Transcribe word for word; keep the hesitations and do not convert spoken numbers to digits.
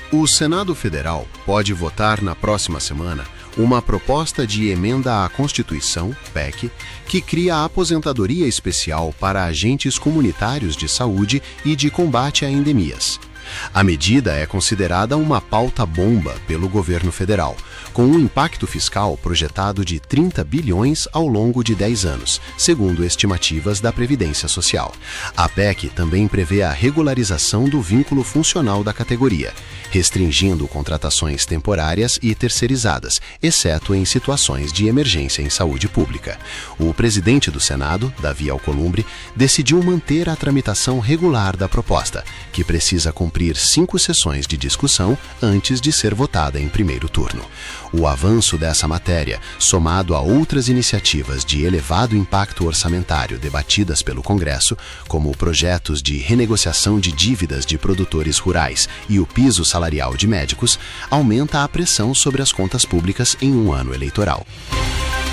O Senado Federal pode votar na próxima semana uma proposta de emenda à Constituição, P E C, que cria a aposentadoria especial para agentes comunitários de saúde e de combate a endemias. A medida é considerada uma pauta-bomba pelo governo federal, com um impacto fiscal projetado de trinta bilhões ao longo de dez anos, segundo estimativas da Previdência Social. A P E C também prevê a regularização do vínculo funcional da categoria, restringindo contratações temporárias e terceirizadas, exceto em situações de emergência em saúde pública. O presidente do Senado, Davi Alcolumbre, decidiu manter a tramitação regular da proposta, que precisa cumprir cinco sessões de discussão antes de ser votada em primeiro turno. O avanço dessa matéria, somado a outras iniciativas de elevado impacto orçamentário debatidas pelo Congresso, como projetos de renegociação de dívidas de produtores rurais e o piso salarial de médicos, aumenta a pressão sobre as contas públicas em um ano eleitoral.